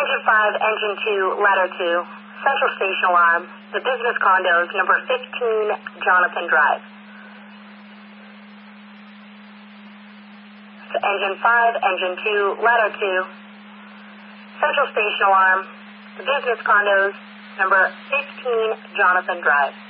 Engine 5, Engine 2, Ladder 2, Central Station Alarm, the Business Condos, number 15, Jonathan Drive. So Engine 5, Engine 2, Ladder 2, Central Station Alarm, the Business Condos, number 15, Jonathan Drive.